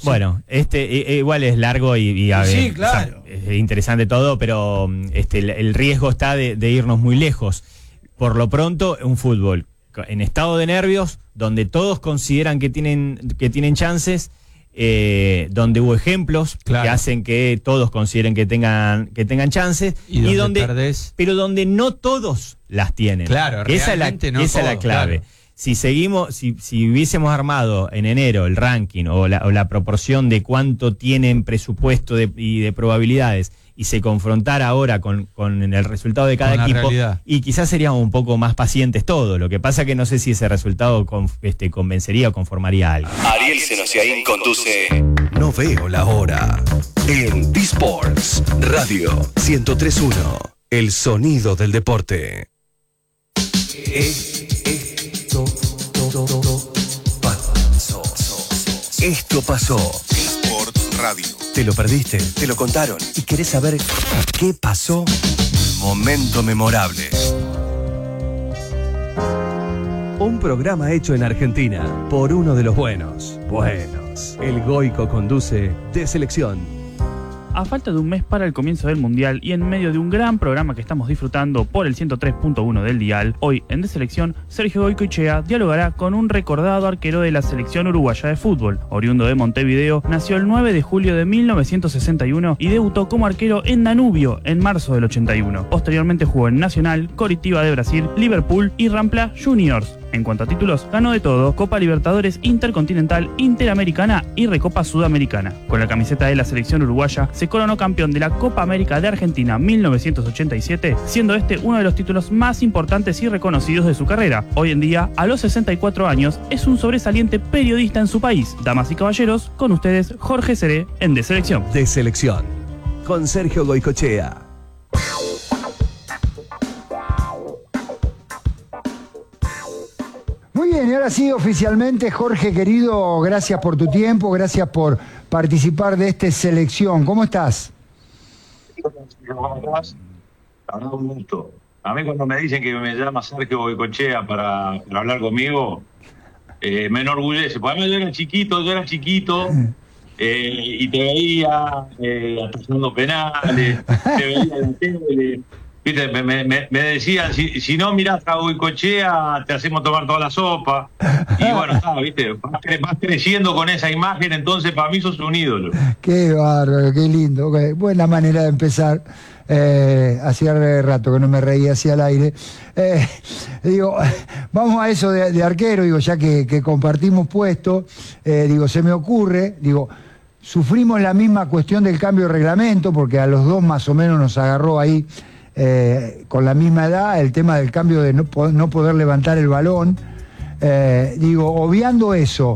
Bueno, igual es largo y a ver, sí, claro. Es interesante todo, pero el riesgo está de irnos muy lejos. Por lo pronto, un fútbol en estado de nervios, donde todos consideran que tienen chances, donde hubo ejemplos que hacen que todos consideren que tengan chances, y donde perdés, pero donde no todos las tienen. Claro, esa realmente esa es la clave. Claro. Si hubiésemos armado en enero el ranking o la proporción de cuánto tienen presupuesto y de probabilidades, y se confrontara ahora con el resultado de cada equipo, y quizás seríamos un poco más pacientes todos. Lo que pasa que no sé si ese resultado convencería o conformaría a alguien. Ariel Senosiaín conduce No Veo la Hora en D-Sports Radio 103.1, el sonido del deporte. Esto pasó. D-Sports Radio. ¿Te lo perdiste? ¿Te lo contaron? ¿Y querés saber qué pasó? Momento memorable. Un programa hecho en Argentina por uno de los buenos. El Goico conduce De Selección. A falta de un mes para el comienzo del Mundial y en medio de un gran programa que estamos disfrutando por el 103.1 del dial, hoy en De Selección, Sergio Goicoechea dialogará con un recordado arquero de la selección uruguaya de fútbol. Oriundo de Montevideo, nació el 9 de julio de 1961 y debutó como arquero en Danubio en marzo del 81. Posteriormente jugó en Nacional, Coritiba de Brasil, Liverpool y Rampla Juniors. En cuanto a títulos, ganó de todo: Copa Libertadores, Intercontinental, Interamericana y Recopa Sudamericana. Con la camiseta de la selección uruguaya, se coronó campeón de la Copa América de Argentina 1987, siendo este uno de los títulos más importantes y reconocidos de su carrera. Hoy en día, a los 64 años, es un sobresaliente periodista en su país. Damas y caballeros, con ustedes, Jorge Seré en De Selección. De Selección, con Sergio Goicoechea. Muy bien, y ahora sí, oficialmente, Jorge querido, gracias por tu tiempo, gracias por participar de esta selección. ¿Cómo estás? ¿Cómo estás? Un gusto. A mí cuando me dicen que me llama Sergio Goicoechea para hablar conmigo, me enorgullece. Porque además yo era chiquito, y te veía atajando penales, te veía en la tele. Viste, me decían, si no mirás a Goicoechea, te hacemos tomar toda la sopa. Y bueno, viste, vas creciendo con esa imagen, entonces para mí sos un ídolo. Qué bárbaro, qué lindo. Buena manera de empezar. Hacía rato que no me reía hacia el aire. Digo, vamos a eso de arquero, digo, ya que compartimos puesto, digo, se me ocurre, digo, sufrimos la misma cuestión del cambio de reglamento, porque a los dos más o menos nos agarró ahí, con la misma edad, el tema del cambio de no poder levantar el balón. Digo, obviando eso,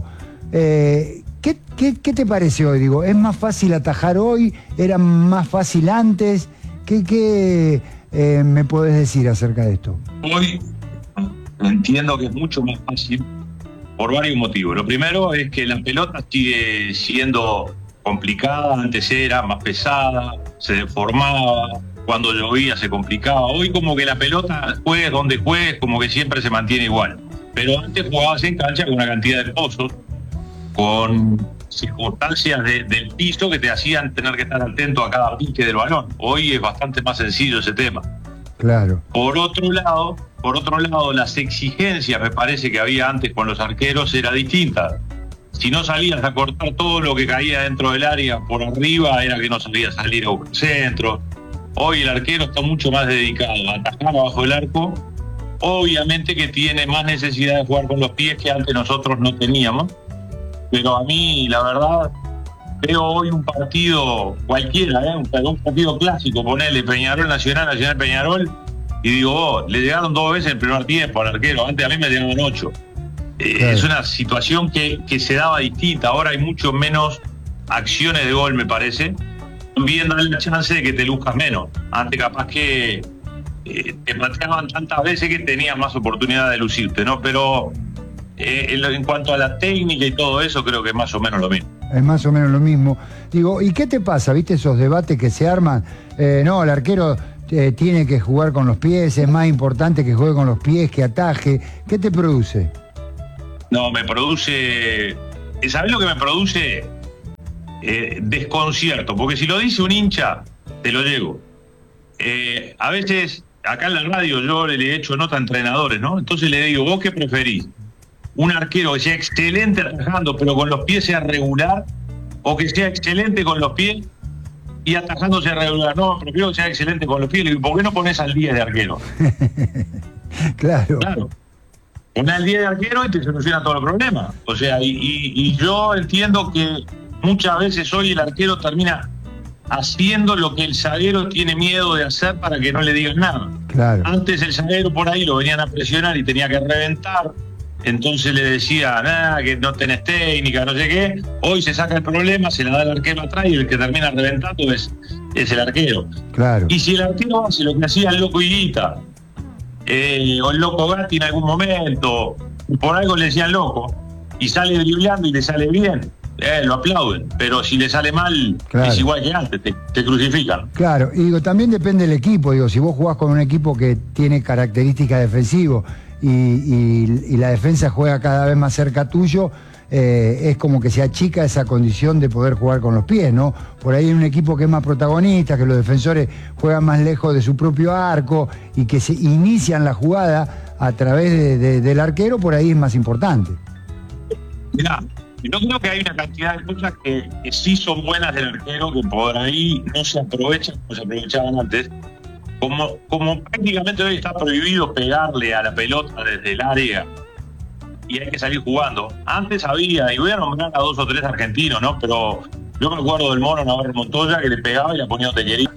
¿qué te parece hoy? Digo, ¿es más fácil atajar hoy? ¿Era más fácil antes? ¿Qué me podés decir acerca de esto? Hoy entiendo que es mucho más fácil por varios motivos. Lo primero es que la pelota sigue siendo complicada. Antes era más pesada, se deformaba. Cuando llovía se complicaba. Hoy como que la pelota, juegues donde juegues, como que siempre se mantiene igual. Pero antes jugabas en cancha con una cantidad de pozos, con circunstancias del piso que te hacían tener que estar atento a cada pique del balón. Hoy es bastante más sencillo ese tema. Claro. Por otro lado, las exigencias, me parece, que había antes con los arqueros era distinta. Si no salías a cortar todo lo que caía dentro del área por arriba, era que no sabías salir a buscar centro. Hoy el arquero está mucho más dedicado a atajar abajo del arco. Obviamente que tiene más necesidad de jugar con los pies que antes nosotros no teníamos. Pero a mí, la verdad, veo hoy un partido cualquiera, un partido clásico, ponele Peñarol Nacional, Nacional Peñarol, y digo, le llegaron 2 veces en el primer tiempo al arquero. Antes a mí me llegaban 8. Claro. Es una situación que se daba distinta. Ahora hay mucho menos acciones de gol, me parece. También da la chance de que te luzcas menos. Antes capaz que te pateaban tantas veces que tenías más oportunidad de lucirte, ¿no? Pero en cuanto a la técnica y todo eso, creo que es más o menos lo mismo. Es más o menos lo mismo. Digo, ¿y qué te pasa? ¿Viste esos debates que se arman? No, el arquero tiene que jugar con los pies, es más importante que juegue con los pies, que ataje. ¿Qué te produce? No, me produce... ¿Sabés lo que me produce? desconcierto, porque si lo dice un hincha, te lo llevo. A veces, acá en la radio yo le he hecho nota a entrenadores, ¿no? Entonces le digo, ¿vos qué preferís? ¿Un arquero que sea excelente atajando, pero con los pies sea regular? ¿O que sea excelente con los pies y atajando sea regular? No, prefiero que sea excelente con los pies. Le digo, ¿por qué no pones al 10 de arquero? Claro. Pones al 10 de arquero y te soluciona todo el problema. O sea, y yo entiendo que muchas veces hoy el arquero termina haciendo lo que el zaguero tiene miedo de hacer para que no le digan nada. Claro. Antes el zaguero por ahí lo venían a presionar y tenía que reventar, entonces le decía, nada, que no tenés técnica, no sé qué. Hoy se saca el problema, se la da el arquero atrás y el que termina reventando es el arquero. Claro. Y si el arquero hace lo que hacía el loco Higuita, o el loco Gatti en algún momento, por algo le decían loco, y sale dribleando y le sale bien, lo aplauden. Pero si le sale mal, claro, es igual que antes, te crucifican. Claro, y digo, también depende del equipo. Digo, si vos jugás con un equipo que tiene características defensivas y la defensa juega cada vez más cerca tuyo, es como que se achica esa condición de poder jugar con los pies, ¿no? Por ahí hay un equipo que es más protagonista, que los defensores juegan más lejos de su propio arco y que se inician la jugada a través del arquero, por ahí es más importante. Mirá, yo creo que hay una cantidad de cosas que sí son buenas del arquero, que por ahí no se aprovechan como se aprovechaban antes. Como prácticamente hoy está prohibido pegarle a la pelota desde el área y hay que salir jugando. Antes había, y voy a nombrar a 2 o 3 argentinos, ¿no? Pero yo me acuerdo del Mono Navarro Montoya, que le pegaba y la ponía donde quería.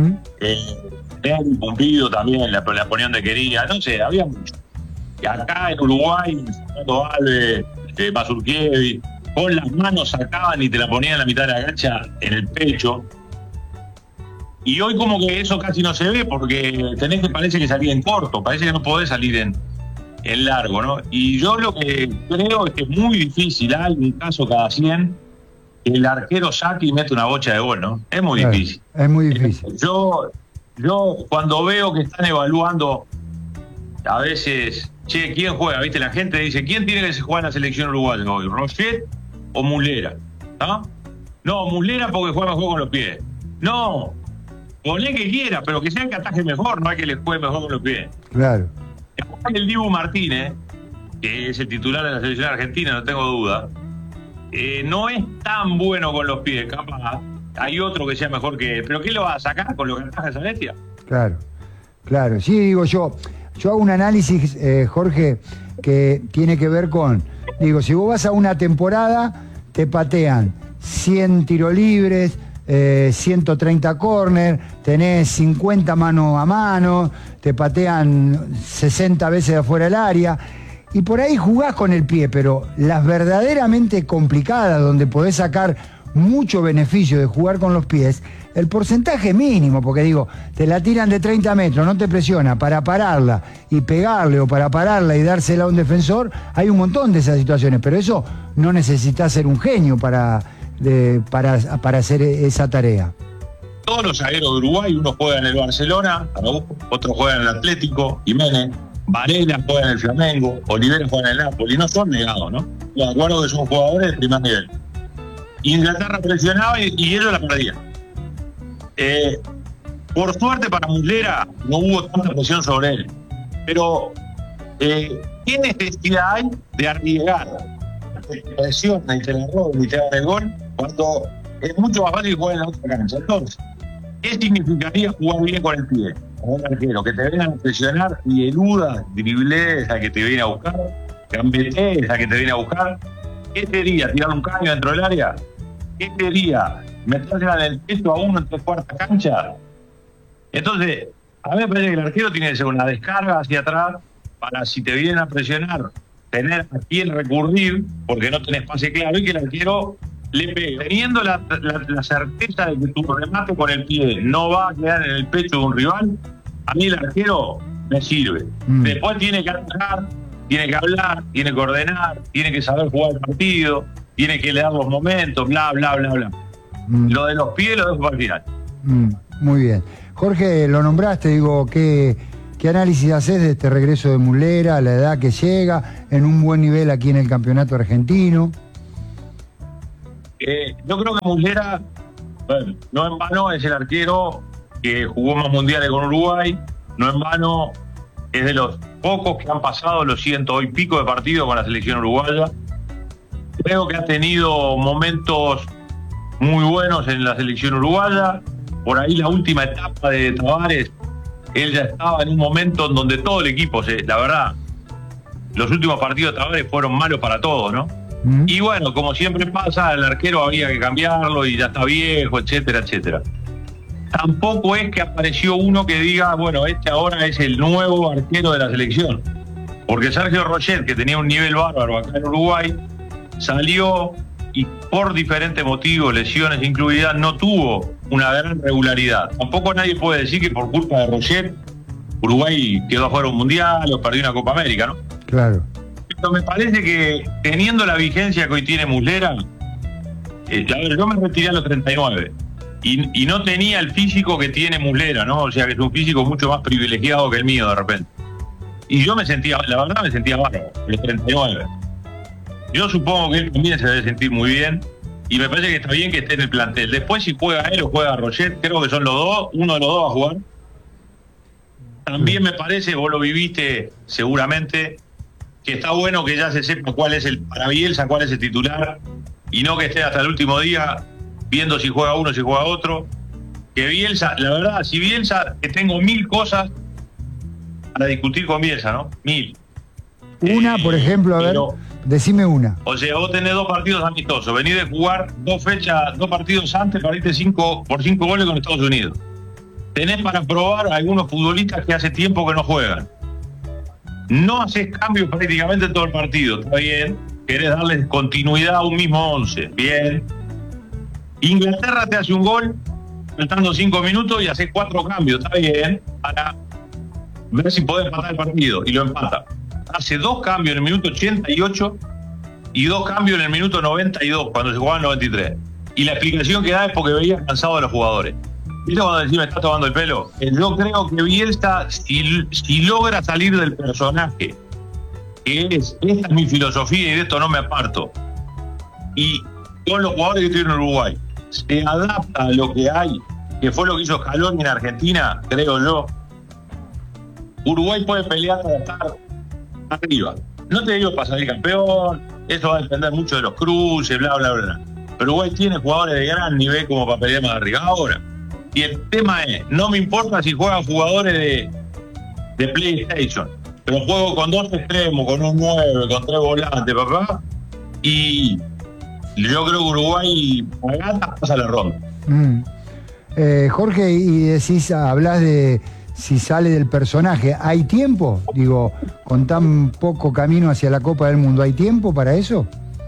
El Pumpido también la ponía donde quería. No sé, había mucho. Y acá en Uruguay, Fernando Alves, Mazurkiewicz, con las manos sacaban y te la ponían en la mitad de la cancha en el pecho. Y hoy como que eso casi no se ve porque tenés que parece que salir en corto, parece que no podés salir en largo, ¿no? Y yo lo que creo es que es muy difícil, hay un caso cada 100, que el arquero saque y mete una bocha de gol, ¿no? Es muy difícil. Es muy difícil. Yo cuando veo que están evaluando, a veces, che, ¿quién juega? ¿Viste? La gente dice, ¿quién tiene que jugar en la selección uruguaya hoy? ¿Rochet o Muslera? ¿No? No, Muslera porque juega mejor con los pies. No, poné que quiera, pero que sea que ataje mejor, no hay que le juegue mejor con los pies. Claro. El Dibu Martínez, que es el titular de la selección argentina, no tengo duda, no es tan bueno con los pies, capaz. Hay otro que sea mejor que él. ¿Pero qué lo va a sacar con lo que ataja esa bestia? Claro, claro. Sí, digo yo hago un análisis, Jorge, que tiene que ver con, digo, si vos vas a una temporada, te patean 100 tiros libres, 130 córner, tenés 50 mano a mano, te patean 60 veces de afuera del área, y por ahí jugás con el pie, pero las verdaderamente complicadas, donde podés sacar mucho beneficio de jugar con los pies, el porcentaje mínimo, porque digo, te la tiran de 30 metros, no te presiona, para pararla y pegarle, o para pararla y dársela a un defensor, hay un montón de esas situaciones, pero eso no necesitas ser un genio para hacer esa tarea. Todos los zagueros de Uruguay, uno juega en el Barcelona, otro juega en el Atlético, Jiménez, Varela juega en el Flamengo, Olivera juega en el Napoli, no son negados, ¿no? De acuerdo que son jugadores de primer nivel. Inglaterra presionaba y ellos la perdían. Por suerte para Muslera no hubo tanta presión sobre él, pero ¿qué necesidad hay de arriesgar presión y te la roban y te dan el gol cuando es mucho más fácil jugar en la otra cancha? Entonces, ¿qué significaría jugar bien con el pie? Como un arquero, que te vengan a presionar y eludas, driblees a que te viene a buscar, gambetees a que te viene a buscar. ¿Qué sería? ¿Tirar un caño dentro del área? ¿Qué sería? ¿Metérsela en el pecho a uno en 3/4 cancha? Entonces, a mí me parece que el arquero tiene que ser una descarga hacia atrás para, si te vienen a presionar, tener a quién recurrir, porque no tenés pase claro, y que el arquero le pegue. Teniendo la certeza de que tu remate con el pie no va a quedar en el pecho de un rival, a mí el arquero me sirve. Después tiene que atacar, tiene que hablar, tiene que ordenar, tiene que saber jugar el partido, tiene que leer los momentos, bla, bla, bla, bla. Lo de los pies lo dejo para el final. Muy bien. Jorge, lo nombraste, digo, ¿qué análisis haces de este regreso de Muslera, la edad que llega, en un buen nivel aquí en el campeonato argentino? Yo creo que Muslera, bueno, no en vano es el arquero que jugó más mundiales con Uruguay, no en vano es de los pocos que han pasado los 100 y pico de partidos con la selección uruguaya. Creo que ha tenido momentos muy buenos en la selección uruguaya. Por ahí la última etapa de Tavares, él ya estaba en un momento en donde todo el equipo, la verdad, los últimos partidos de Tavares fueron malos para todos, ¿no? Y bueno, como siempre pasa, el arquero había que cambiarlo y ya está viejo, etcétera, etcétera. Tampoco es que apareció uno que diga, bueno, este ahora es el nuevo arquero de la selección. Porque Sergio Rochet, que tenía un nivel bárbaro acá en Uruguay, salió y por diferentes motivos, lesiones incluidas, no tuvo una gran regularidad. Tampoco nadie puede decir que por culpa de Rochet Uruguay quedó afuera de un mundial o perdió una Copa América, ¿no? Claro. Pero me parece que teniendo la vigencia que hoy tiene Muslera, a ver, yo me retiré a los 39 y no tenía el físico que tiene Muslera, ¿no? O sea, que es un físico mucho más privilegiado que el mío de repente. Y yo me sentía, la verdad me sentía bárbaro, a los 39. Yo supongo que él también se debe sentir muy bien y me parece que está bien que esté en el plantel. Después si juega él o juega Rochet, creo que son los dos, uno de los dos va a jugar. También me parece, vos lo viviste seguramente, que está bueno que ya se sepa cuál es para Bielsa, cuál es el titular, y no que esté hasta el último día viendo si juega uno, si juega otro. Que Bielsa, la verdad, si Bielsa, que tengo 1000 cosas para discutir con Bielsa, ¿no? 1000. Una, por ejemplo, a ver, decime una. O sea, vos tenés 2 partidos amistosos, venís de jugar 2 partidos antes para irte por 5 goles con Estados Unidos. Tenés para probar a algunos futbolistas que hace tiempo que no juegan. No haces cambios prácticamente en todo el partido, está bien. Querés darle continuidad a un mismo 11, bien. Inglaterra te hace un gol, faltando 5 minutos y haces 4 cambios, está bien, para ver si podés empatar el partido, y lo empata. Hace 2 cambios en el minuto 88 y 2 cambios en el minuto 92, cuando se jugaba en 93. Y la explicación que da es porque veía cansado a los jugadores. ¿Viste cuando decís me está tomando el pelo? Yo creo que Bielsa, si logra salir del personaje, que esta es mi filosofía y de esto no me aparto, y con los jugadores que tienen en Uruguay, se adapta a lo que hay, que fue lo que hizo Scaloni en Argentina, creo yo, Uruguay puede pelear para estar arriba. No te digo para salir campeón, eso va a depender mucho de los cruces, bla, bla, bla. Pero Uruguay tiene jugadores de gran nivel como para pelear más arriba. Ahora, y el tema es, no me importa si juegan jugadores de PlayStation, pero juego con 2 extremos, con un 9, con 3 volantes, papá, y yo creo que Uruguay pasa la ronda. Jorge, y decís, hablas de si sale del personaje, ¿hay tiempo? Digo, con tan poco camino hacia la Copa del Mundo, ¿hay tiempo para eso?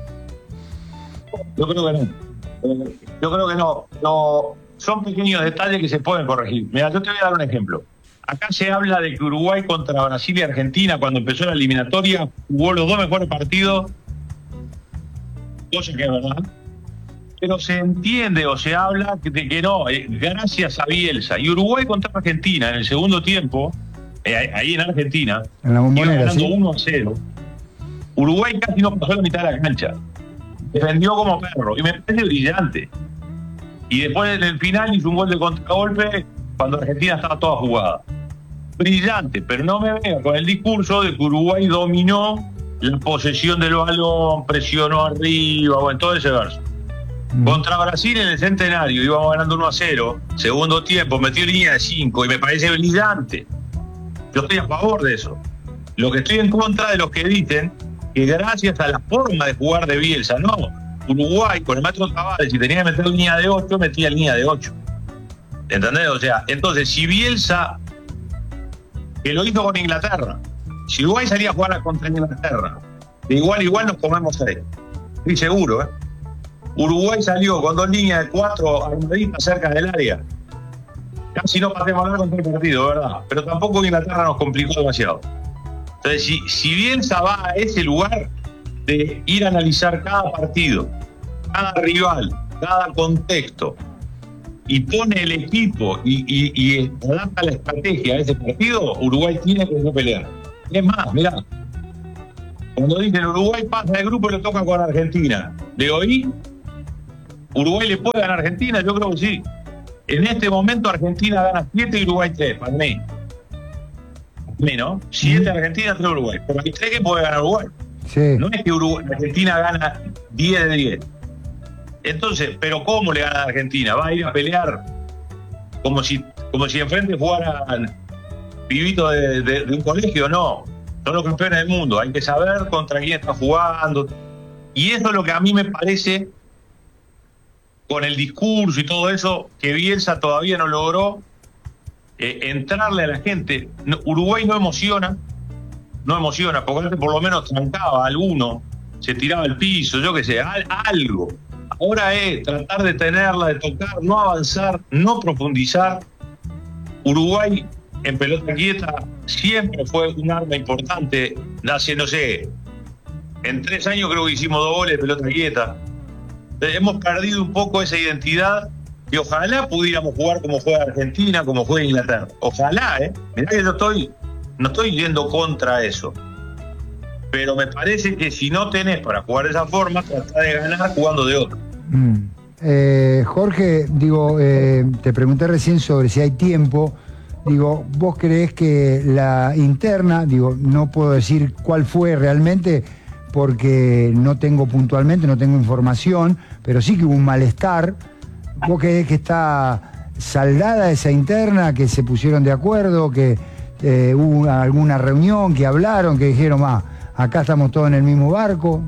Yo creo que no. Yo creo que no. Son pequeños detalles que se pueden corregir. Mira, yo te voy a dar un ejemplo. Acá se habla de que Uruguay contra Brasil y Argentina, cuando empezó la eliminatoria, jugó los 2 mejores partidos, cosa que es verdad. Pero se entiende o se habla de que no, gracias a Bielsa. Y Uruguay contra Argentina en el segundo tiempo, ahí en Argentina, en la Bombonera, ganando ¿sí? 1-0. Uruguay casi no pasó la mitad de la cancha. Defendió como perro y me parece brillante. Y después en el final hizo un gol de contragolpe cuando Argentina estaba toda jugada. Brillante, pero no me venga con el discurso de que Uruguay dominó la posesión del balón, presionó arriba, bueno, todo ese verso. Contra Brasil en el Centenario íbamos ganando 1-0, segundo tiempo, metió línea de 5 y me parece brillante. Yo estoy a favor de eso. Lo que estoy en contra de los que dicen que gracias a la forma de jugar de Bielsa, no, Uruguay con el maestro Tavares, si tenía que meter línea de 8, metía línea de 8. ¿Entendés? O sea, entonces si Bielsa, que lo hizo con Inglaterra, si Uruguay salía a jugar contra Inglaterra, de igual a igual nos comemos 6. Estoy seguro, ¿eh? Uruguay salió con 2 líneas de 4 armaditas cerca del área. Casi no pasemos nada con todo el partido, ¿verdad? Pero tampoco Inglaterra nos complicó demasiado. Entonces, si Bielsa va a ese lugar de ir a analizar cada partido, cada rival, cada contexto, y pone el equipo y adapta la estrategia a ese partido, Uruguay tiene que pelear. Es más, mirá, cuando dicen Uruguay pasa de grupo y le toca con Argentina, de hoy, ¿Uruguay le puede ganar a Argentina? Yo creo que sí. En este momento Argentina gana 7 y Uruguay 3, para mí. Para mí, ¿no? 7 Argentina, 3 Uruguay. Pero hay 3 que puede ganar Uruguay. Sí. No es que Argentina gana 10 de 10. Entonces, ¿pero cómo le gana a Argentina? ¿Va a ir a pelear como si enfrente jugaran pibitos de un colegio? No. Son los campeones del mundo. Hay que saber contra quién está jugando. Y eso es lo que a mí me parece, con el discurso y todo eso, que Bielsa todavía no logró entrarle a la gente. Uruguay no emociona, porque antes por lo menos trancaba a alguno, se tiraba al piso, yo qué sé, algo. Ahora es tratar de tenerla, de tocar, no avanzar, no profundizar. Uruguay en pelota quieta siempre fue un arma importante. Hace, no sé, en 3 años creo que hicimos 2 goles de pelota quieta. Hemos perdido un poco esa identidad y ojalá pudiéramos jugar como juega Argentina, como juega Inglaterra. Ojalá, Mirá que no estoy yendo contra eso. Pero me parece que si no tenés para jugar de esa forma, tratá de ganar jugando de otra. Jorge, digo, te pregunté recién sobre si hay tiempo. Digo, ¿vos creés que la interna, digo, no puedo decir cuál fue realmente, porque no tengo información, pero sí que hubo un malestar? ¿Vos creés que está saldada esa interna, que se pusieron de acuerdo, que hubo alguna reunión, que hablaron, que dijeron, acá estamos todos en el mismo barco?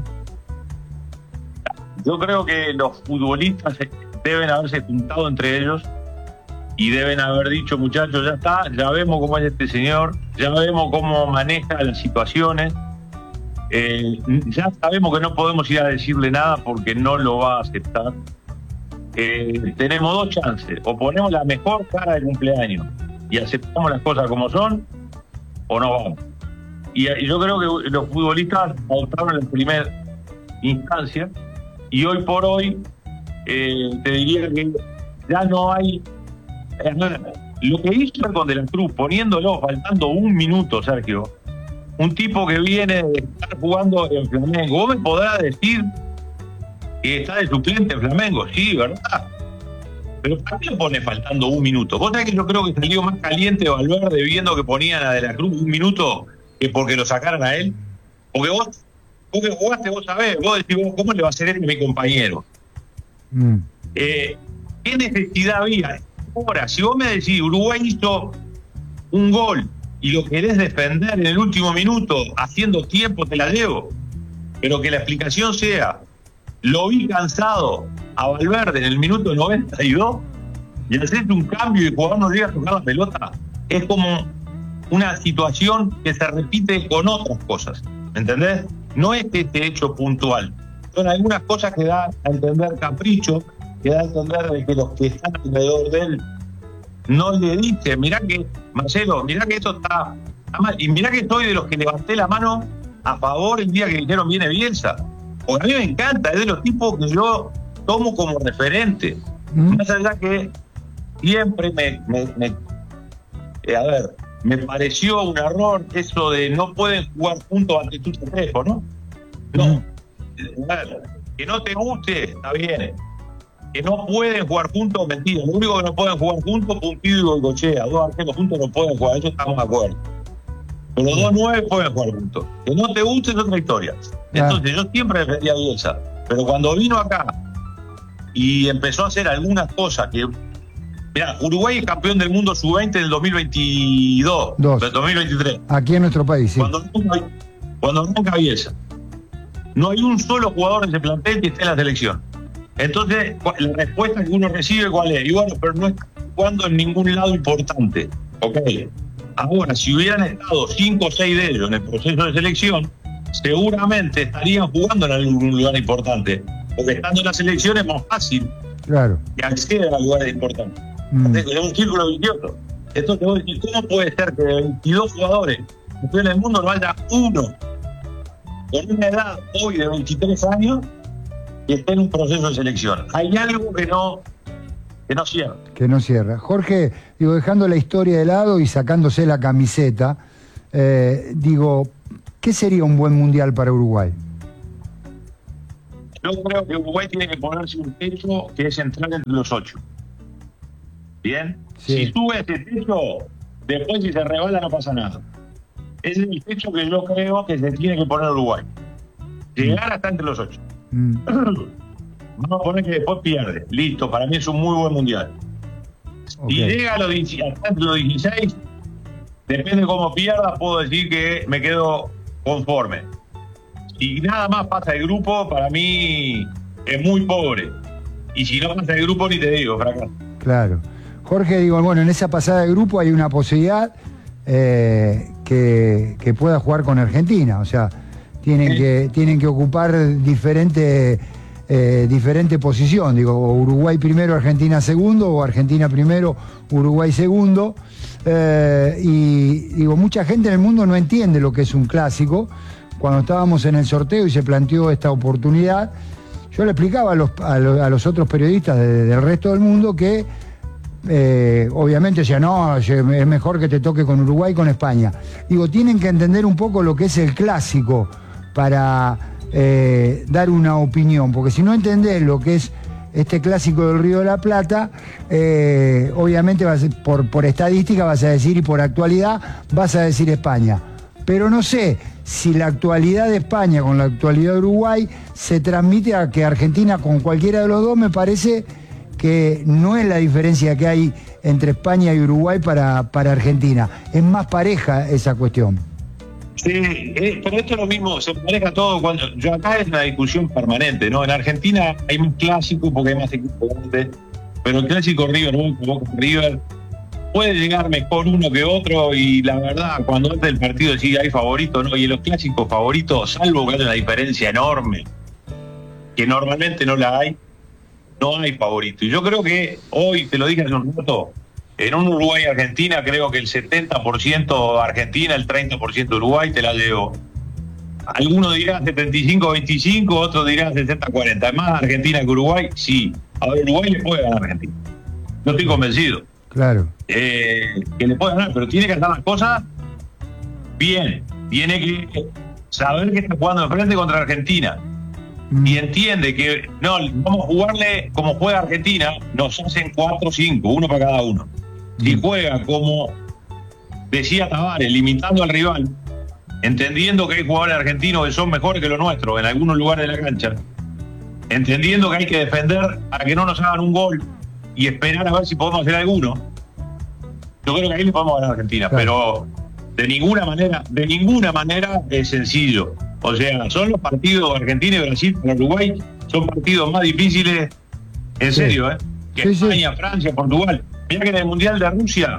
Yo creo que los futbolistas deben haberse juntado entre ellos y deben haber dicho, muchachos, ya está, ya vemos cómo es este señor, ya vemos cómo maneja las situaciones, ya sabemos que no podemos ir a decirle nada porque no lo va a aceptar. Tenemos 2 chances: o ponemos la mejor cara de cumpleaños y aceptamos las cosas como son, o no vamos. Y yo creo que los futbolistas adoptaron en primera instancia, y hoy por hoy te diría que ya no hay. Lo que hizo con De la Cruz, poniéndolo faltando 1 minuto, Sergio, un tipo que viene de estar jugando en Flamengo, vos me podrás decir que está de suplente en Flamengo, sí, ¿verdad? Pero ¿para qué lo pone faltando 1 minuto? Vos sabés que yo creo que salió más caliente Valverde viendo que ponían a De la Cruz 1 minuto que porque lo sacaran a él. Porque vos que jugaste, vos sabés, vos decís, ¿cómo le va a hacer este a mi compañero? ¿Qué necesidad había? Ahora, si vos me decís, Uruguay hizo un gol y lo querés defender en el último minuto, haciendo tiempo, te la llevo. Pero que la explicación sea, lo vi cansado a Valverde en el minuto 92 y hacer un cambio y el jugador no llega a tocar la pelota, es como una situación que se repite con otras cosas, ¿entendés? No es este hecho puntual. Son algunas cosas que da a entender capricho, que da a entender de que los que están alrededor de él no le dicen, mirá que, Marcelo, mirá que esto está mal, y mirá que soy de los que levanté la mano a favor el día que dijeron viene Bielsa, porque a mí me encanta, es de los tipos que yo tomo como referente, más allá que siempre me pareció un error eso de no pueden jugar juntos ante tu teléfono, ¿no? Que no te guste, está bien. Que no pueden jugar juntos, mentira. Lo único que no pueden jugar juntos, Pumpido y Goicoechea. 2 arqueros juntos no pueden jugar, eso estamos de acuerdo. Pero 2 9 pueden jugar juntos. Que no te guste es otra historia. Entonces yo siempre defendía a Bielsa. Pero cuando vino acá y empezó a hacer algunas cosas que... Mirá, Uruguay es campeón del mundo sub-20 del 2022, del 2023. Aquí en nuestro país, sí. Cuando arranca Bielsa, no hay un solo jugador en ese plantel que esté en la selección. Entonces, la respuesta que uno recibe, ¿cuál es? Y bueno, pero no está jugando en ningún lado importante. Ok. Ahora, si hubieran estado 5 o 6 de ellos en el proceso de selección, seguramente estarían jugando en algún lugar importante. Porque estando en la selección es más fácil que acceder a lugares importantes. Es un círculo vicioso. Entonces vos decís, ¿cómo puede ser que de 22 jugadores que en el mundo no haya uno con una edad hoy de 23 años que esté en un proceso de selección? Hay algo que no cierra. Que no cierra. Jorge, digo, dejando la historia de lado y sacándose la camiseta, digo, ¿qué sería un buen mundial para Uruguay? Yo creo que Uruguay tiene que ponerse un techo que es entrar entre los 8. ¿Bien? Sí. Si sube ese techo, después si se rebala no pasa nada. Ese es el techo que yo creo que se tiene que poner Uruguay. Llegar hasta entre los 8. Vamos a poner que después pierde. Listo, para mí es un muy buen mundial. Okay. Y llega a los 16, depende cómo pierda, puedo decir que me quedo conforme. Si nada más pasa el grupo, para mí es muy pobre. Y si no pasa el grupo, ni te digo, fracaso. Claro. Jorge, digo, bueno, en esa pasada de grupo hay una posibilidad que pueda jugar con Argentina. O sea, tienen que ocupar diferente posición. Digo, o Uruguay primero, Argentina segundo, o Argentina primero, Uruguay segundo. Y digo, mucha gente en el mundo no entiende lo que es un clásico. Cuando estábamos en el sorteo y se planteó esta oportunidad, yo le explicaba a los otros periodistas del resto del mundo que obviamente decía, no, es mejor que te toque con Uruguay y con España. Digo, tienen que entender un poco lo que es el clásico para dar una opinión, porque si no entendés lo que es este clásico del Río de la Plata, obviamente por estadística vas a decir, y por actualidad vas a decir España. Pero no sé si la actualidad de España con la actualidad de Uruguay se transmite a que Argentina con cualquiera de los dos. Me parece que no es la diferencia que hay entre España y Uruguay para Argentina. Es más pareja esa cuestión. Sí, pero esto es lo mismo, se maneja todo cuando. Yo acá es una discusión permanente, ¿no? En Argentina hay más clásico porque hay más equipos grandes, pero el clásico River, Boca River, puede llegar mejor uno que otro, y la verdad, cuando antes del partido sí hay favorito, ¿no? Y en los clásicos favoritos, salvo que haya una diferencia enorme, que normalmente no la hay, no hay favorito. Y yo creo que hoy, te lo dije hace un rato, en un Uruguay-Argentina, creo que el 70% Argentina, el 30% Uruguay, te la llevo. Algunos dirán 75-25, otros dirán 60-40. ¿Es más Argentina que Uruguay? Sí. Ahora Uruguay le puede ganar a Argentina. No estoy convencido. Claro. Que le puede ganar, pero tiene que hacer las cosas bien. Tiene que saber que está jugando de frente contra Argentina. Y entiende que no, vamos a jugarle como juega Argentina, nos hacen 4-5, uno para cada uno. Si juega como decía Tavares, limitando al rival, entendiendo que hay jugadores argentinos que son mejores que los nuestros en algunos lugares de la cancha, entendiendo que hay que defender para que no nos hagan un gol y esperar a ver si podemos hacer alguno, yo creo que ahí le podemos ganar a Argentina. Claro. Pero de ninguna manera es sencillo. O sea, son los partidos de Argentina y Brasil para Uruguay, son partidos más difíciles, en serio, que España, Francia, Portugal. Mirá que en el Mundial de Rusia,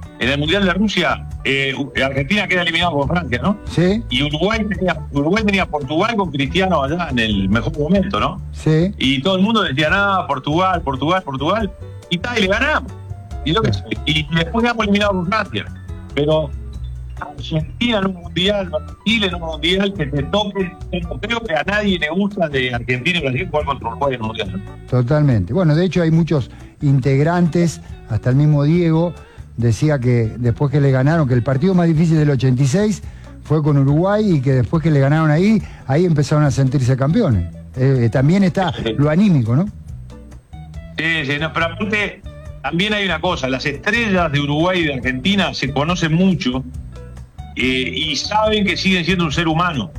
Argentina queda eliminado por Francia, ¿no? Sí. Y Uruguay tenía Portugal con Cristiano allá en el mejor momento, ¿no? Sí. Y todo el mundo decía, nada, Portugal, y le ganamos. Y después quedamos eliminados por Francia. Pero Argentina en un mundial, Brasil en un mundial, que te toque, no creo que a nadie le gusta de Argentina y Brasil jugar contra Uruguay en un mundial. Totalmente. Bueno, de hecho hay muchos integrantes, hasta el mismo Diego decía que después que le ganaron, que el partido más difícil del 86 fue con Uruguay, y que después que le ganaron ahí empezaron a sentirse campeones. También está lo anímico, ¿no? Sí, no, pero aparte también hay una cosa, las estrellas de Uruguay y de Argentina se conocen mucho. Y saben que siguen siendo un ser humano,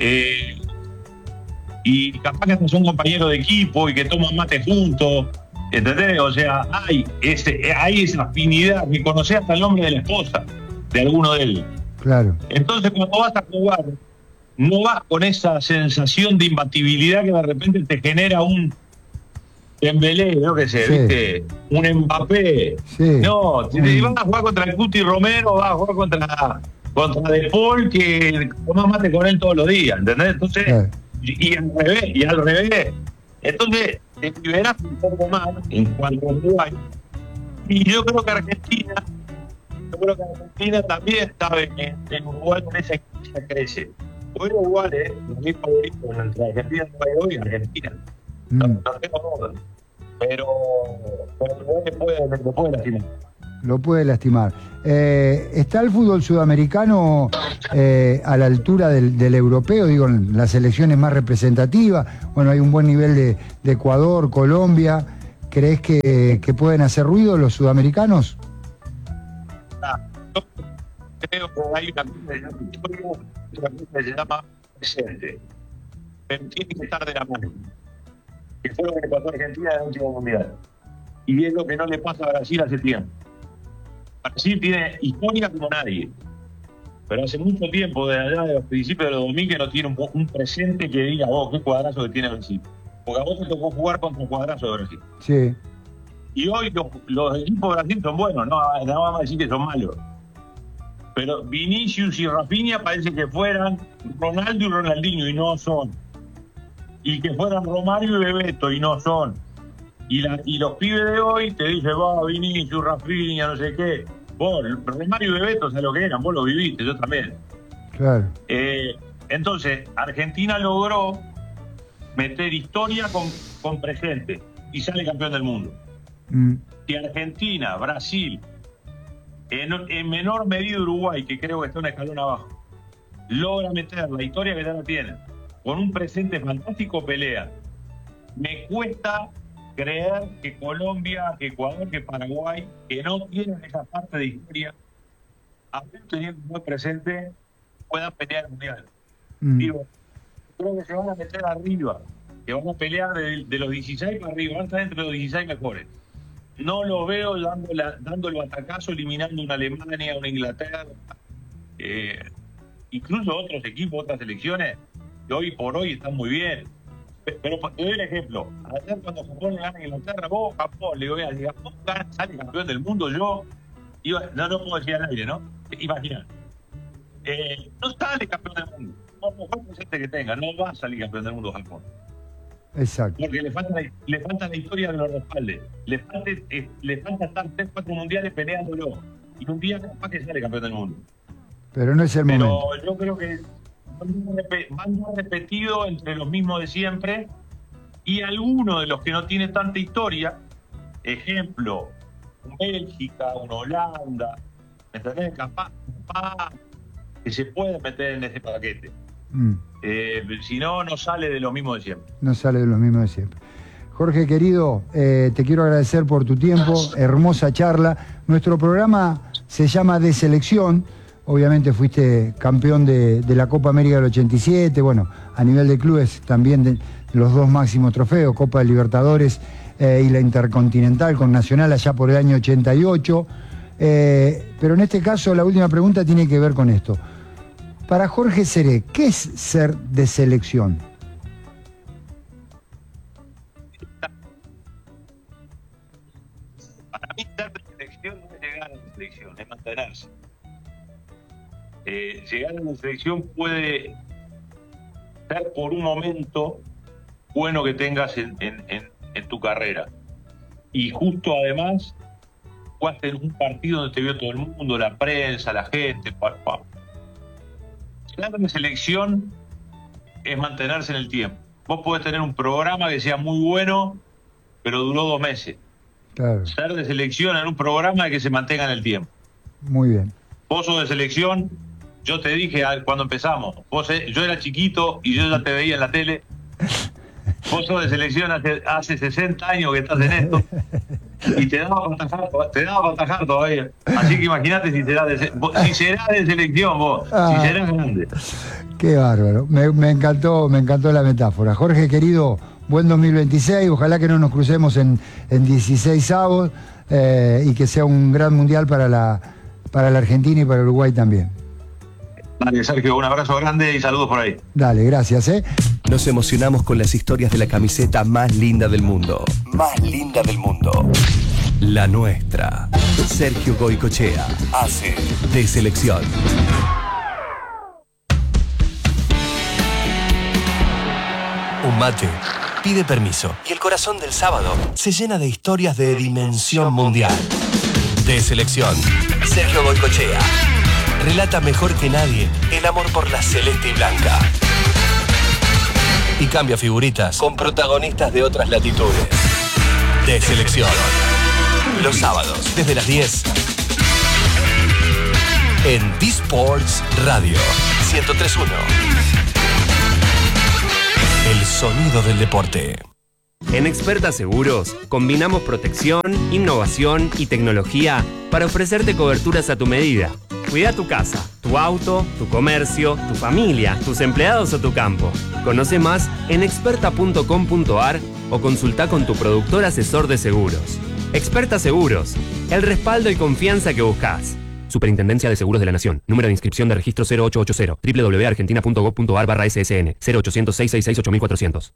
y capaz que son compañeros de equipo y que toman mate juntos, ¿entendés? O sea, hay esa afinidad, que conocés hasta el nombre de la esposa de alguno de ellos. Claro. Entonces, cuando vas a jugar, no vas con esa sensación de imbatibilidad que de repente te genera un Dembélé, no que sé, ¿viste? Un Mbappé. Sí. No, si vas a jugar contra el Cuti Romero, vas a jugar contra De Paul, que tomás mate con él todos los días, ¿entendés? Entonces, y al revés. Entonces, te liberás un poco más en cuanto a Uruguay. Y yo creo que Argentina también está en Uruguay con esa crece. Hoy Uruguay es mi favorito entre Argentina y Argentina. No tengo duda. Pero Uruguay le puede lastimar. Lo puede lastimar. ¿Está el fútbol sudamericano a la altura del europeo, digo, en las selecciones más representativas. Bueno, hay un buen nivel de Ecuador, Colombia. ¿Crees que pueden hacer ruido los sudamericanos? Yo creo que hay una cosa que se llama presente, pero tiene que estar de la mano, que fue lo que le pasó a Argentina en el último mundial, y es lo que no le pasa a Brasil hace tiempo. Brasil tiene historia como nadie, pero hace mucho tiempo, desde allá de los principios de los 2000, que no tiene un presente que diga, qué cuadrazo que tiene Brasil. Porque a vos te tocó jugar contra un cuadrazo de Brasil. Sí. Y hoy los equipos de Brasil son buenos, no vamos a decir que son malos. Pero Vinicius y Rafinha parece que fueran Ronaldo y Ronaldinho, y no son. Y que fueran Romario y Bebeto, y no son. Y los pibes de hoy te dicen, Vinicius, Rafinha, no sé qué. Vos, Romario y Bebeto, ¿sabes lo que eran? Vos lo viviste, yo también. Claro. Entonces, Argentina logró meter historia con presente y sale campeón del mundo. Si Argentina, Brasil, en menor medida Uruguay, que creo que está un escalón abajo, logra meter la historia que ya la tienen, con un presente fantástico, pelea. Me cuesta creer que Colombia, que Ecuador, que Paraguay, que no tienen esa parte de historia, aún teniendo un buen presente, puedan pelear el mundial. Digo, creo que se van a meter arriba, que van a pelear de los 16 para arriba, van a estar entre los 16 mejores. No lo veo dando el batacazo, eliminando una Alemania, una Inglaterra, incluso otros equipos, otras selecciones, que hoy por hoy están muy bien. Pero te doy un ejemplo. Ayer cuando Japón le gana a Inglaterra, vos, Japón, le voy a decir, Japón sale campeón del mundo, no puedo decir al aire, ¿no? Imagina. No sale campeón del mundo. No, por más presente que tenga, no va a salir campeón del mundo Japón. Exacto. Porque le falta la historia de los respaldes. Le falta estar 3-4 mundiales peleándolo. Y un día capaz que sale campeón del mundo. Pero no es el momento. Pero yo creo que van repetido entre los mismos de siempre, y algunos de los que no tienen tanta historia, ejemplo, un Bélgica, una Holanda, ¿me entendés? Capaz que se puede meter en ese paquete. Si no, no sale de lo mismo de siempre. No sale de lo mismo de siempre. Jorge, querido, te quiero agradecer por tu tiempo, hermosa charla. Nuestro programa se llama De Selección. Obviamente fuiste campeón de la Copa América del 87, bueno, a nivel de clubes también de los 2 máximos trofeos, Copa de Libertadores y la Intercontinental con Nacional allá por el año 88. Pero en este caso la última pregunta tiene que ver con esto. Para Jorge Seré, ¿qué es ser de selección? Para mí ser de selección no es llegar a la selección, es mantenerse. Llegar a la selección puede ser por un momento bueno que tengas en tu carrera. Y justo además, jugaste en un partido donde te vio todo el mundo, la prensa, la gente. Llegar a la selección es mantenerse en el tiempo. Vos podés tener un programa que sea muy bueno, pero duró 2 meses. Claro. Ser de selección en un programa es que se mantenga en el tiempo. Muy bien. Vos sos de selección. Yo te dije cuando empezamos, yo era chiquito y yo ya te veía en la tele. Vos sos de selección hace 60 años que estás en esto y te daba para atajar todavía. Así que imagínate si será de selección vos, si serás grande. Qué bárbaro. Me encantó la metáfora. Jorge, querido, buen 2026. Ojalá que no nos crucemos en 16avos y que sea un gran mundial para la Argentina y para Uruguay también. Dale, Sergio, un abrazo grande y saludos por ahí. Dale, gracias. Nos emocionamos con las historias de la camiseta más linda del mundo. Más linda del mundo. La nuestra. Sergio Goycochea hace De Selección. Un mate pide permiso y el corazón del sábado se llena de historias de dimensión mundial. De Selección. Sergio Goycochea relata mejor que nadie el amor por la celeste y blanca. Y cambia figuritas con protagonistas de otras latitudes. De Selección. Los sábados, desde las 10. en D-Sports Radio 103.1. El sonido del deporte. En Experta Seguros, combinamos protección, innovación y tecnología para ofrecerte coberturas a tu medida. Cuida tu casa, tu auto, tu comercio, tu familia, tus empleados o tu campo. Conoce más en experta.com.ar o consulta con tu productor asesor de seguros. Experta Seguros, el respaldo y confianza que buscas. Superintendencia de Seguros de la Nación. Número de inscripción de registro 0880 www.argentina.gov.ar/SSN 0800 666 8400.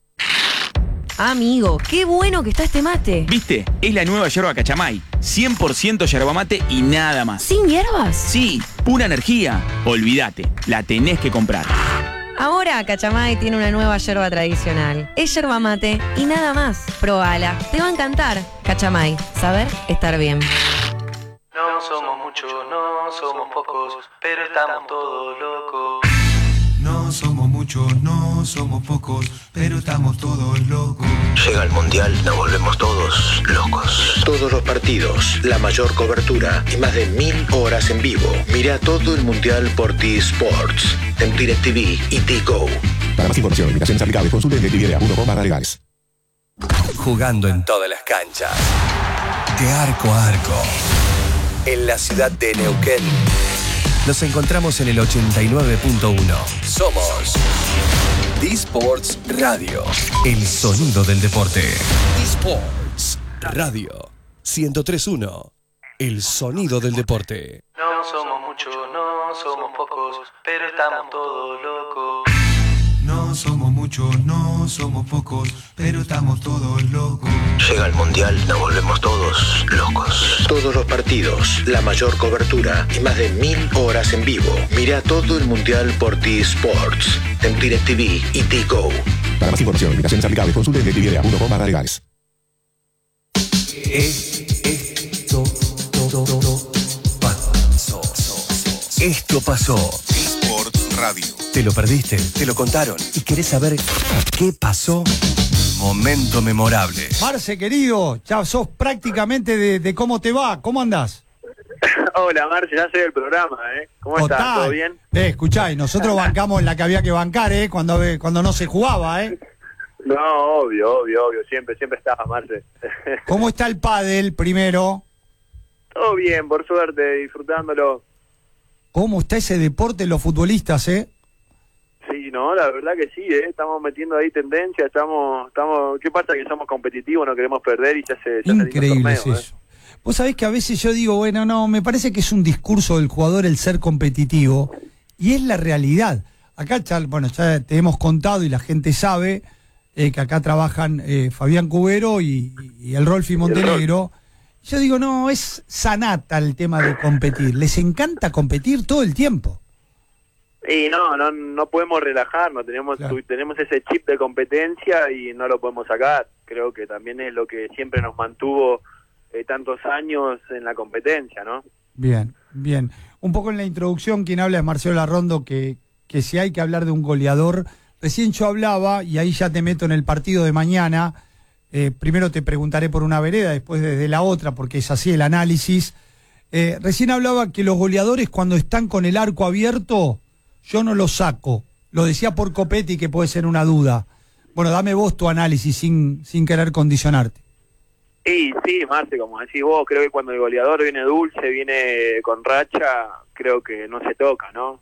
Amigo, qué bueno que está este mate. ¿Viste? Es la nueva yerba Cachamay. 100% yerba mate y nada más. ¿Sin hierbas? Sí, pura energía. Olvídate, la tenés que comprar. Ahora Cachamay tiene una nueva yerba tradicional. Es yerba mate y nada más. Probala, te va a encantar. Cachamay, saber estar bien. No somos muchos, no somos pocos, pero estamos todos locos. No somos muchos, no somos pocos, pero estamos todos locos. Llega el Mundial, nos volvemos todos locos. Todos los partidos, la mayor cobertura y más de 1000 horas en vivo. Mira todo el Mundial por T-Sports, en DirecTV y T-Go. Para más información, invitaciones aplicables, consulte en DirecTV.com/legales. Jugando en todas las canchas, de arco a arco, en la ciudad de Neuquén. Nos encontramos en el 89.1. Somos D-Sports Radio, el sonido del deporte. D-Sports Radio 103.1, el sonido del deporte. No somos muchos, no somos pocos, pero estamos todos locos. No somos muchos, no somos pocos, pero estamos todos locos. Llega el Mundial, nos volvemos todos locos. Todos los partidos, la mayor cobertura y más de 1000 horas en vivo. Mira todo el Mundial por T-Sports, en DirecTV y T-Go. Para más información, invitaciones aplicables, consulte en DirecTV.com/legales. Esto pasó. D-Sports Radio. ¿Te lo perdiste? ¿Te lo contaron? ¿Y querés saber qué pasó? Momento memorable. Marce, querido, ya sos prácticamente de cómo te va. ¿Cómo andás? Hola, Marce, ya sé del programa, ¿eh? ¿Cómo estás? ¿Todo bien? Escuchá, y nosotros bancamos la que había que bancar, cuando no se jugaba, No, obvio. Siempre estaba, Marce. ¿Cómo está el pádel, primero? Todo bien, por suerte, disfrutándolo. ¿Cómo está ese deporte, los futbolistas, Sí, no, la verdad que sí, estamos metiendo ahí tendencia, estamos, ¿qué pasa? Que somos competitivos, no queremos perder y ya se Increíble es eso. Vos sabés que a veces yo digo, bueno, no, me parece que es un discurso del jugador el ser competitivo, y es la realidad. Acá, ya te hemos contado y la gente sabe que acá trabajan Fabián Cubero y el Rolfi Montenegro. Yo digo, no, es sanata el tema de competir, les encanta competir todo el tiempo. Y no podemos relajarnos, tenemos ese chip de competencia y no lo podemos sacar. Creo que también es lo que siempre nos mantuvo tantos años en la competencia, ¿no? Bien. Un poco en la introducción, quien habla es Marcelo Larrondo, que si hay que hablar de un goleador, recién yo hablaba, y ahí ya te meto en el partido de mañana, primero te preguntaré por una vereda, después desde la otra, porque es así el análisis. Recién hablaba que los goleadores cuando están con el arco abierto, yo no lo saco. Lo decía por Copetti, que puede ser una duda. Bueno, dame vos tu análisis sin querer condicionarte. Sí, Marce, como decís vos, creo que cuando el goleador viene dulce, viene con racha, creo que no se toca, ¿no?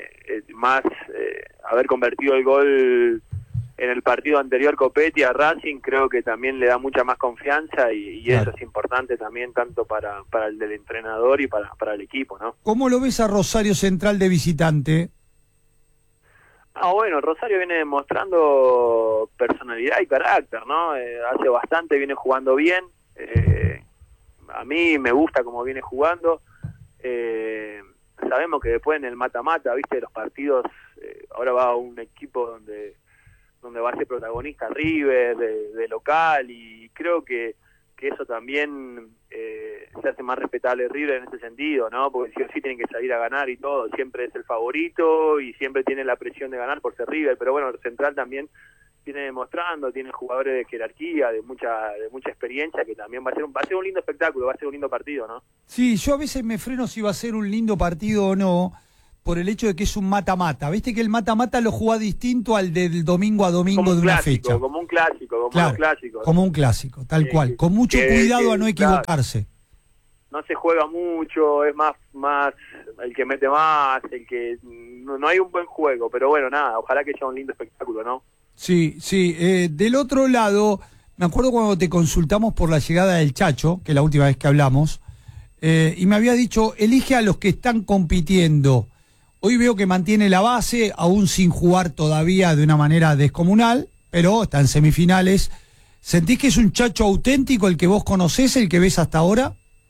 Haber convertido el gol en el partido anterior Copetti a Racing, creo que también le da mucha más confianza y claro, eso es importante también tanto para el del entrenador y para el equipo, ¿no? ¿Cómo lo ves a Rosario Central de visitante? Bueno, Rosario viene demostrando personalidad y carácter, ¿no? Hace bastante viene jugando bien. A mí me gusta cómo viene jugando. Sabemos que después en el mata-mata, ¿viste? Los partidos, ahora va un equipo donde va a ser protagonista River, de local, y creo que eso también se hace más respetable River en ese sentido, ¿no? Porque sí o sí tienen que salir a ganar y todo, siempre es el favorito y siempre tiene la presión de ganar por ser River, pero bueno, el Central también demostrando, tiene jugadores de jerarquía, de mucha experiencia, que también va a ser un lindo espectáculo, va a ser un lindo partido, ¿no? Sí, yo a veces me freno si va a ser un lindo partido o no, por el hecho de que es un mata-mata. Viste que el mata-mata lo jugá distinto al del domingo a domingo de una fecha. Como un clásico, claro, un clásico. Como un clásico, tal cual. Con mucho cuidado a no equivocarse. No se juega mucho, es más el que mete más, el que no hay un buen juego, pero bueno, nada, ojalá que sea un lindo espectáculo, ¿no? Sí. Del otro lado, me acuerdo cuando te consultamos por la llegada del Chacho, que es la última vez que hablamos, y me había dicho, elige a los que están compitiendo. Hoy veo que mantiene la base, aún sin jugar todavía de una manera descomunal, pero está en semifinales. ¿Sentís que es un Chacho auténtico el que vos conocés, el que ves hasta ahora?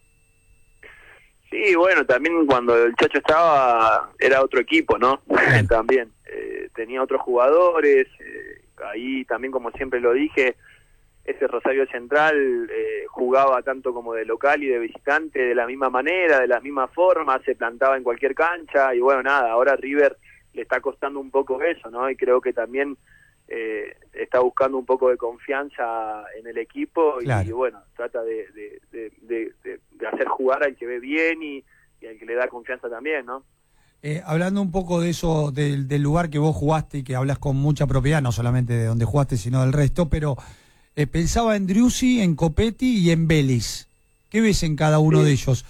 Sí, bueno, también cuando el Chacho estaba era otro equipo, ¿no? También tenía otros jugadores, ahí también, como siempre lo dije, ese Rosario Central jugaba tanto como de local y de visitante de la misma manera, de la misma forma, se plantaba en cualquier cancha y bueno, nada, ahora River le está costando un poco eso, ¿no? Y creo que también está buscando un poco de confianza en el equipo y bueno, trata de hacer jugar al que ve bien y al que le da confianza también, ¿no? Hablando un poco de eso, del lugar que vos jugaste y que hablas con mucha propiedad, no solamente de donde jugaste, sino del resto, pero pensaba en Driussi, en Copetti y en Vélez. ¿Qué ves en cada uno de ellos?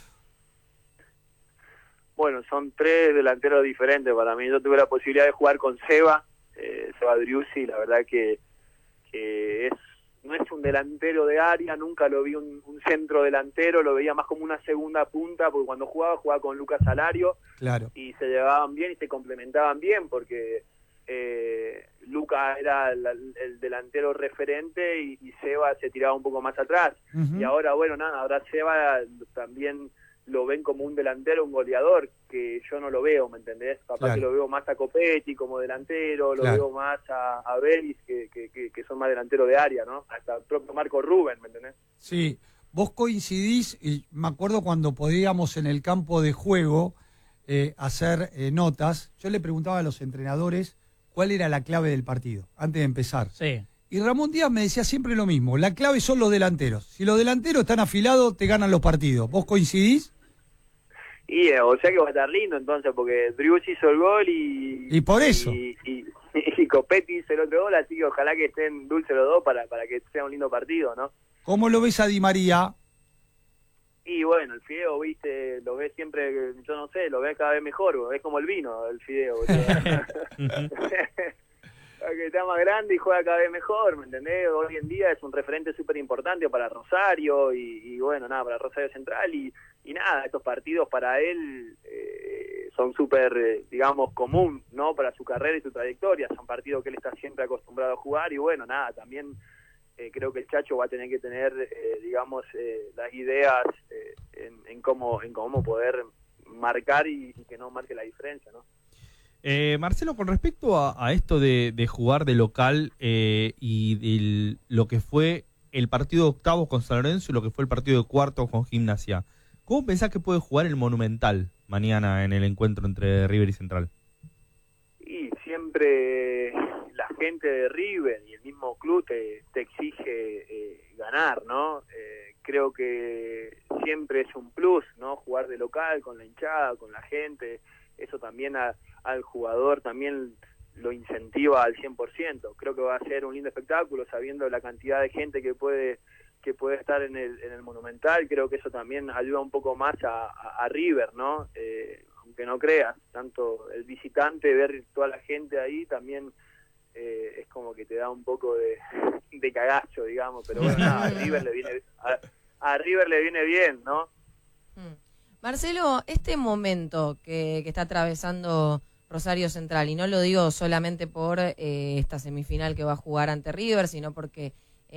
Bueno, son tres delanteros diferentes para mí. Yo tuve la posibilidad de jugar con Seba Driussi, la verdad que no es un delantero de área, nunca lo vi un centro delantero, lo veía más como una segunda punta, porque cuando jugaba con Lucas Alario, claro, y se llevaban bien y se complementaban bien, porque Lucas era el delantero referente y Seba se tiraba un poco más atrás. Y ahora, bueno, nada, ahora Seba también lo ven como un delantero, un goleador, que yo no lo veo, ¿me entendés? Capaz que lo veo más a Copetti como delantero, lo veo más a Vélez, que son más delanteros de área, ¿no? Hasta el propio Marco Rubén, ¿me entendés? Sí, vos coincidís, y me acuerdo cuando podíamos en el campo de juego hacer notas, yo le preguntaba a los entrenadores cuál era la clave del partido, antes de empezar. Sí. Y Ramón Díaz me decía siempre lo mismo, la clave son los delanteros. Si los delanteros están afilados, te ganan los partidos. ¿Vos coincidís? Y o sea que va a estar lindo entonces, porque Driussi hizo el gol y por eso. Y Copetti hizo el otro gol, así que ojalá que estén dulces los dos para que sea un lindo partido, ¿no? ¿Cómo lo ves a Di María? Y bueno, el fideo, viste, lo ves siempre, yo no sé, lo ves cada vez mejor, es como el vino, el fideo. Que está más grande y juega cada vez mejor, ¿me entendés? Hoy en día es un referente súper importante para Rosario y bueno, nada, para Rosario Central y nada, estos partidos para él son súper, digamos, común, ¿no? Para su carrera y su trayectoria, son partidos que él está siempre acostumbrado a jugar y bueno, nada, también creo que el Chacho va a tener que tener, digamos, las ideas en cómo poder marcar y que no marque la diferencia, ¿no? Marcelo, con respecto a esto de jugar de local y de lo que fue el partido de octavos con San Lorenzo y lo que fue el partido de cuartos con Gimnasia, ¿cómo pensás que puede jugar el Monumental mañana en el encuentro entre River y Central? Y siempre la gente de River y el mismo club te exige ganar, ¿no? Creo que siempre es un plus, ¿no? Jugar de local con la hinchada, con la gente, eso también al jugador también lo incentiva al 100%. Creo que va a ser un lindo espectáculo, sabiendo la cantidad de gente que puede estar en el Monumental. Creo que eso también ayuda un poco más a River, ¿no? Aunque no creas, tanto el visitante, ver toda la gente ahí también es como que te da un poco de cagazo, digamos, pero bueno, nada, a River le viene bien, ¿no? Marcelo, este momento que está atravesando Rosario Central, y no lo digo solamente por esta semifinal que va a jugar ante River, sino porque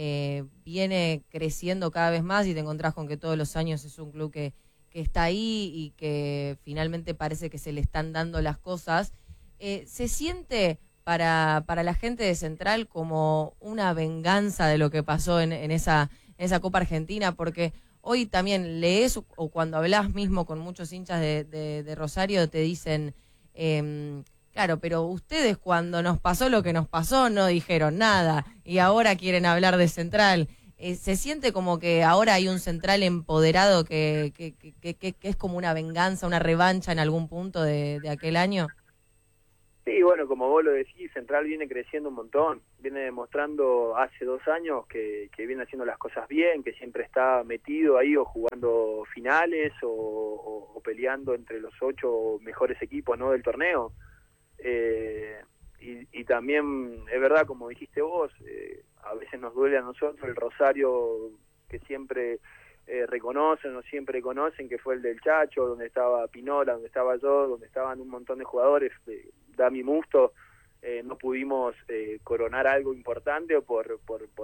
viene creciendo cada vez más y te encontrás con que todos los años es un club que está ahí y que finalmente parece que se le están dando las cosas, ¿se siente para la gente de Central como una venganza de lo que pasó en esa Copa Argentina? Porque hoy también lees o cuando hablas mismo con muchos hinchas de Rosario te dicen que Claro, pero ustedes cuando nos pasó lo que nos pasó no dijeron nada y ahora quieren hablar de Central. ¿Se siente como que ahora hay un Central empoderado que es como una venganza, una revancha en algún punto de aquel año? Sí, bueno, como vos lo decís, Central viene creciendo un montón, viene demostrando hace 2 años que viene haciendo las cosas bien, que siempre está metido ahí o jugando finales o peleando entre los 8 mejores equipos, ¿no?, del torneo. Y también es verdad, como dijiste vos, a veces nos duele a nosotros el Rosario que siempre reconocen o siempre conocen, que fue el del Chacho, donde estaba Pinola, donde estaba yo, donde estaban un montón de jugadores, Dami Musto. No pudimos coronar algo importante por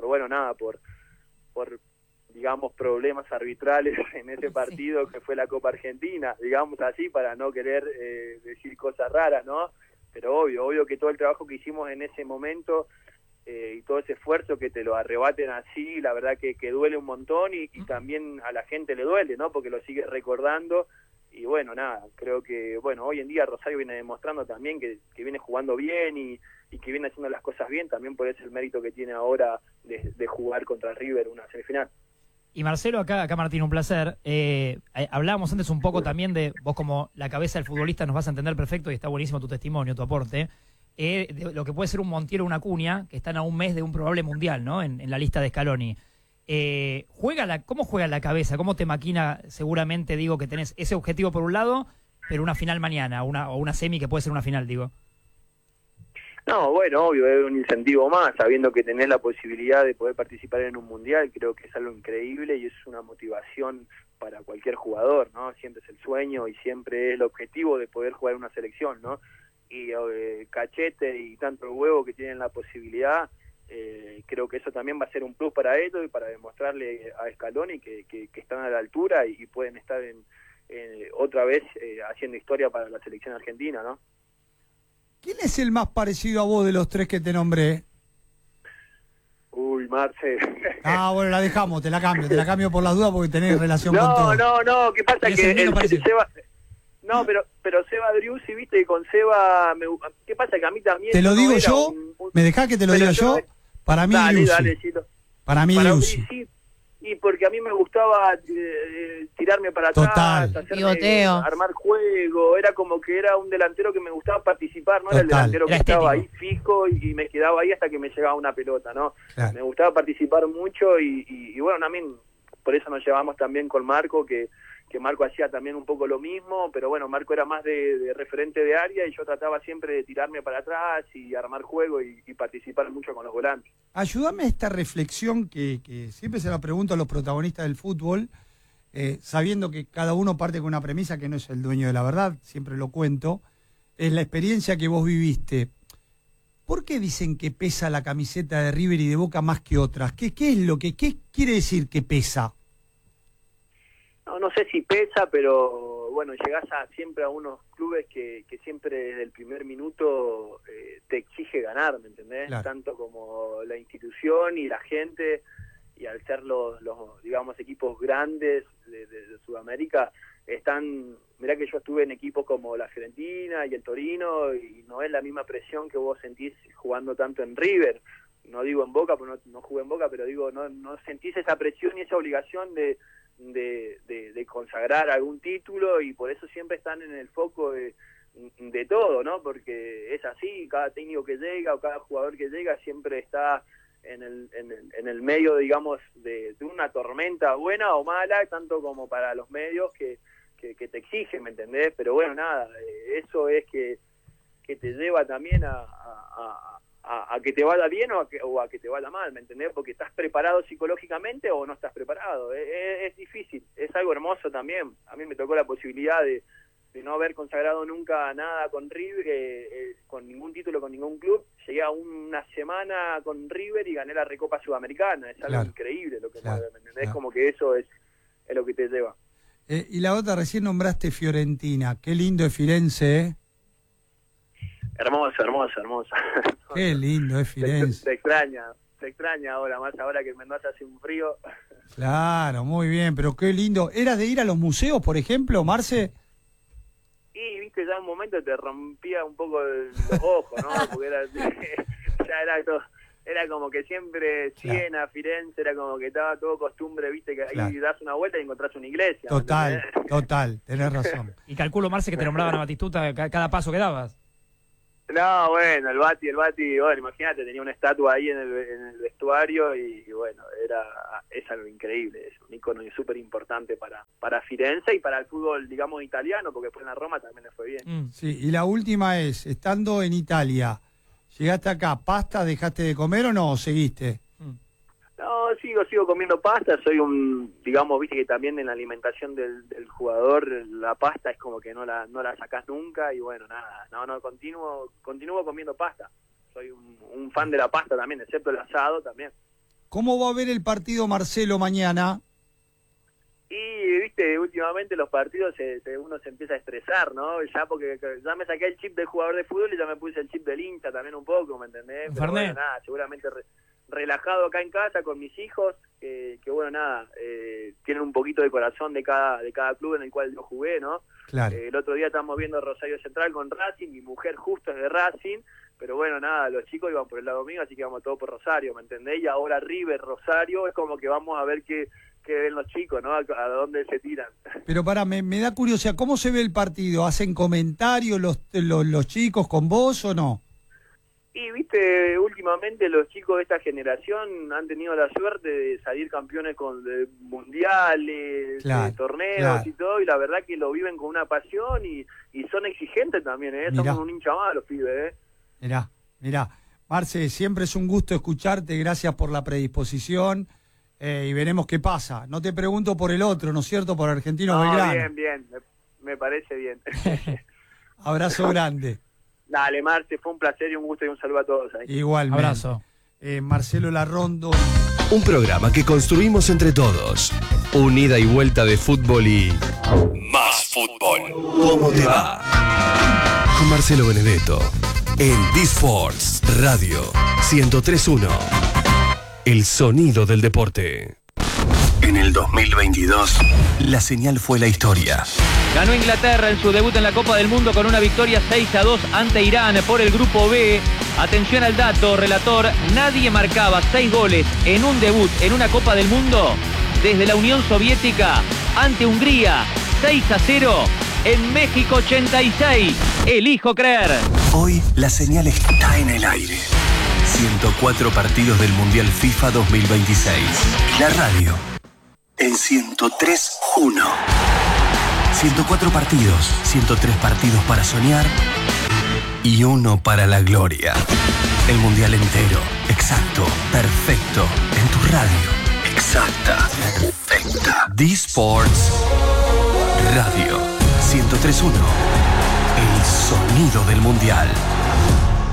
digamos, problemas arbitrales en ese partido que fue la Copa Argentina, digamos así, para no querer decir cosas raras, ¿no? Pero obvio que todo el trabajo que hicimos en ese momento y todo ese esfuerzo que te lo arrebaten así, la verdad que duele un montón y también a la gente le duele, ¿no? Porque lo sigue recordando y bueno, nada, creo que hoy en día Rosario viene demostrando también que viene jugando bien y que viene haciendo las cosas bien, también por ese el mérito que tiene ahora de jugar contra River una semifinal. Y Marcelo, acá Martín, un placer. Hablábamos antes un poco también de vos como la cabeza del futbolista, nos vas a entender perfecto y está buenísimo tu testimonio, tu aporte, de lo que puede ser un Montiel o una Acuña, que están a un mes de un probable mundial, ¿no? En la lista de Scaloni. ¿Cómo juega la cabeza? ¿Cómo te maquina? Seguramente digo que tenés ese objetivo por un lado, pero una final mañana, o una semi que puede ser una final, digo. No, bueno, obvio, es un incentivo más, sabiendo que tenés la posibilidad de poder participar en un mundial, creo que es algo increíble y es una motivación para cualquier jugador, ¿no? Siempre es el sueño y siempre es el objetivo de poder jugar en una selección, ¿no? Y Cachete y tanto el huevo que tienen la posibilidad, creo que eso también va a ser un plus para ellos y para demostrarle a Scaloni que están a la altura y pueden estar otra vez haciendo historia para la selección argentina, ¿no? ¿Quién es el más parecido a vos de los 3 que te nombré? Uy, Marce. Bueno, la dejamos, te la cambio por las dudas porque tenés relación con todo. No, ¿qué pasa? Que Seba... No, pero Seba Driussi, viste, y con Seba... ¿Qué pasa? Que a mí también... ¿Te lo digo yo? ¿Me dejás que te lo diga yo? Para mí, Driussi. Para mí, Driussi. Sí, y porque a mí me gustaba tirarme para atrás, armar juego, era como que era un delantero que me gustaba participar, no era el delantero que estaba ahí fijo y me quedaba ahí hasta que me llegaba una pelota, ¿no? Claro. Me gustaba participar mucho y bueno, también por eso nos llevamos también con Marco, que Marco hacía también un poco lo mismo, pero bueno, Marco era más de referente de área y yo trataba siempre de tirarme para atrás y armar juego y participar mucho con los volantes. Ayúdame a esta reflexión que siempre se la pregunto a los protagonistas del fútbol, sabiendo que cada uno parte con una premisa que no es el dueño de la verdad, siempre lo cuento, es la experiencia que vos viviste. ¿Por qué dicen que pesa la camiseta de River y de Boca más que otras? ¿Qué quiere decir que pesa? No sé si pesa, pero bueno, llegás siempre a unos clubes que siempre desde el primer minuto te exige ganar, ¿me entendés? Claro. Tanto como la institución y la gente, y al ser los digamos, equipos grandes de Sudamérica, mirá que yo estuve en equipos como la Fiorentina y el Torino, y no es la misma presión que vos sentís jugando tanto en River. No digo en Boca, porque no jugué en Boca, pero digo, no sentís esa presión y esa obligación de consagrar algún título, y por eso siempre están en el foco de todo, ¿no? Porque es así, cada técnico que llega o cada jugador que llega siempre está en el medio, digamos, de una tormenta buena o mala, tanto como para los medios que te exigen, ¿me entendés? Pero bueno, nada, eso es que te lleva también a que te vaya bien o a que te vaya mal, ¿me entendés? Porque estás preparado psicológicamente o no estás preparado. Es difícil, es algo hermoso también. A mí me tocó la posibilidad de no haber consagrado nunca nada con River, con ningún título, con ningún club. Llegué a una semana con River y gané la Recopa Sudamericana. Es algo increíble lo que mueve, ¿me entendés? Como que eso es lo que te lleva. Y la otra, recién nombraste Fiorentina. Qué lindo es Firenze, ¿eh? Hermosa. Qué lindo es Firenze. Se extraña ahora, más ahora que en Mendoza hace un frío. Claro, muy bien, pero qué lindo. ¿Eras de ir a los museos, por ejemplo, Marce? Y viste, ya en un momento te rompía un poco los ojos, ¿no? Porque ya era todo, era como que siempre Siena, Firenze, era como que estaba todo costumbre, viste, que ahí das una vuelta y encontrás una iglesia. Total, tenés razón. Y calculo, Marce, que te nombraban a Batistuta cada paso que dabas. No, bueno, el Bati, bueno, imagínate, tenía una estatua ahí en el vestuario y bueno, es algo increíble, es un icono súper importante para Firenze y para el fútbol, digamos, italiano, porque después en la Roma también le fue bien. Sí, y la última es, estando en Italia, ¿llegaste acá, pasta, dejaste de comer o no, o seguiste? No, sigo comiendo pasta, soy digamos, viste que también en la alimentación del jugador la pasta es como que no la sacás nunca y bueno, nada, continúo comiendo pasta. Soy un fan de la pasta también, excepto el asado también. ¿Cómo va a ver el partido, Marcelo, mañana? Y, viste, últimamente los partidos uno se empieza a estresar, ¿no? Ya porque ya me saqué el chip del jugador de fútbol y ya me puse el chip del hincha también un poco, ¿me entendés? Pero bueno, nada, seguramente relajado acá en casa con mis hijos, que bueno, nada, tienen un poquito de corazón de cada club en el cual yo jugué, ¿no? Claro. El otro día estábamos viendo Rosario Central con Racing, mi mujer justo es de Racing, pero bueno, nada, los chicos iban por el lado mío, así que vamos todos por Rosario, ¿me entendés? Y ahora River, Rosario, es como que vamos a ver qué ven los chicos, ¿no? A dónde se tiran. Pero me da curiosidad, ¿cómo se ve el partido? ¿Hacen comentarios los chicos con vos o no? Y viste, últimamente los chicos de esta generación han tenido la suerte de salir campeones de mundiales, de torneos y todo, y la verdad que lo viven con una pasión y son exigentes también, somos un hincha más los pibes, Mirá, Marce, siempre es un gusto escucharte, gracias por la predisposición, y veremos qué pasa. No te pregunto por el otro, ¿no es cierto? Por Argentino Belgrano. Bien, me parece bien. Abrazo grande. Dale, Marce, fue un placer y un gusto y un saludo a todos ahí. Igualmente. Abrazo. Marcelo Larrondo. Un programa que construimos entre todos. Un ida y vuelta de fútbol y más fútbol. ¿Cómo te va? Con Marcelo Benedetto en D-Sports Radio 103.1. El sonido del deporte. En el 2022, la señal fue la historia. Ganó Inglaterra en su debut en la Copa del Mundo con una victoria 6-2 ante Irán por el Grupo B. Atención al dato, relator, nadie marcaba 6 goles en un debut en una Copa del Mundo desde la Unión Soviética ante Hungría, 6-0 en México 86. Elijo creer. Hoy la señal está en el aire. 104 partidos del Mundial FIFA 2026. Y la radio en 103.1. 104 partidos, 103 partidos para soñar y uno para la gloria. El mundial entero, exacto, perfecto, en tu radio. Exacta, perfecta. D-Sports Radio 103.1. El sonido del mundial.